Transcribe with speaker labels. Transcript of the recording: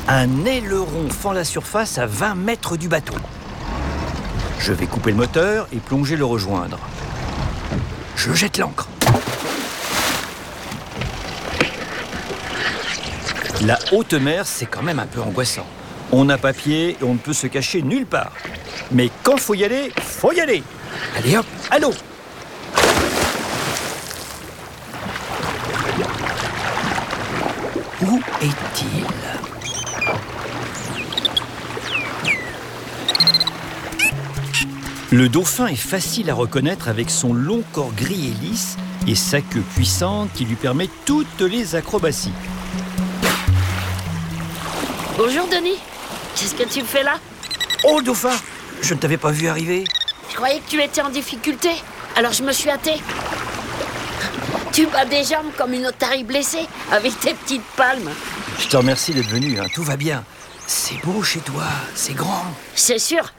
Speaker 1: Un aileron fend la surface à 20 mètres du bateau. Je vais couper le moteur et plonger le rejoindre. Je jette l'ancre. La haute mer, c'est quand même un peu angoissant. On n'a pas pied et on ne peut se cacher nulle part. Mais quand faut y aller, faut y aller. Allez hop, à l'eau. Où est-il ? Le dauphin est facile à reconnaître avec son long corps gris et lisse et sa queue puissante qui lui permet toutes les acrobaties.
Speaker 2: Bonjour Denis, qu'est-ce que tu fais là?
Speaker 1: Oh dauphin, je ne t'avais pas vu arriver.
Speaker 2: Je croyais que tu étais en difficulté, alors je me suis hâté. Tu bats des jambes comme une otarie blessée avec tes petites palmes.
Speaker 1: Je te remercie d'être venu, hein. Tout va bien. C'est beau chez toi, c'est grand.
Speaker 2: C'est sûr,